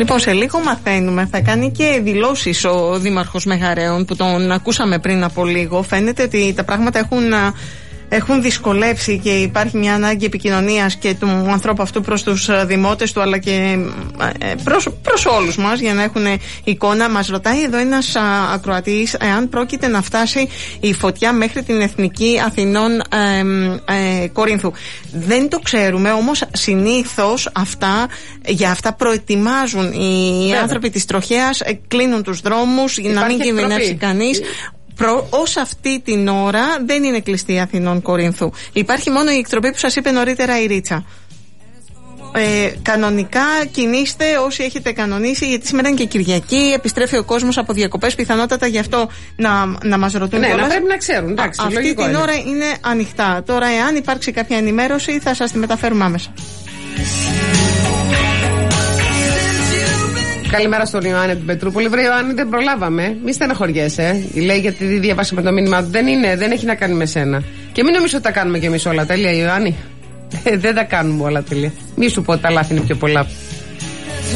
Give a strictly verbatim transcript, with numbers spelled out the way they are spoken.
Λοιπόν, σε λίγο μαθαίνουμε, θα κάνει και δηλώσεις ο Δήμαρχος Μεγαρέων που τον ακούσαμε πριν από λίγο. Φαίνεται ότι τα πράγματα έχουν, έχουν δυσκολεύσει και υπάρχει μια ανάγκη επικοινωνίας και του ανθρώπου αυτού προς τους δημότες του, αλλά και προς, προς όλους μας, για να έχουν εικόνα. Μας ρωτάει εδώ ένας ακροατής εάν πρόκειται να φτάσει η φωτιά μέχρι την Εθνική Αθηνών ε, ε, Κορίνθου. Δεν το ξέρουμε, όμως συνήθως αυτά, για αυτά προετοιμάζουν οι Βέβαια. άνθρωποι της τροχέας, κλείνουν τους δρόμους για να μην κινδυνεύσει κανείς. Προ, ως αυτή την ώρα δεν είναι κλειστή η Αθηνών Κορίνθου. Υπάρχει μόνο η εκτροπή που σας είπε νωρίτερα η Ρίτσα. Ε, κανονικά κινείστε όσοι έχετε κανονίσει, γιατί σήμερα είναι και Κυριακή, επιστρέφει ο κόσμος από διακοπές, πιθανότατα γι' αυτό να, να μας ρωτούν. Ναι, κιόλας. να πρέπει να ξέρουν. Εντάξει, Α, αυτή την είναι. ώρα είναι ανοιχτά. Τώρα, εάν υπάρξει κάποια ενημέρωση, θα σας τη μεταφέρουμε άμεσα. Καλημέρα στον Ιωάννη την Πετρούπολη. Βρε Ιωάννη, δεν προλάβαμε. Μη στεναχωριέσαι. Λέει γιατί διαβάσαμε το μήνυμα του. Δεν είναι, δεν έχει να κάνει με σένα. Και μην νομίζω ότι τα κάνουμε κι εμείς όλα τέλεια, Ιωάννη. Δεν τα κάνουμε όλα τέλεια. Μη σου πω ότι τα λάθη είναι πιο πολλά.